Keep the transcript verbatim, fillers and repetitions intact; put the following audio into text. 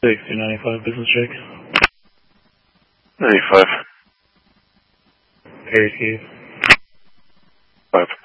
sixty ninety-five business check. ninety-five. Harry Keith. Five.